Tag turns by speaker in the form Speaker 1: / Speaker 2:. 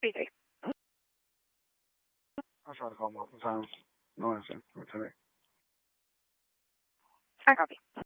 Speaker 1: 33.
Speaker 2: I'll try to call multiple times. No answer for today.
Speaker 1: I copy.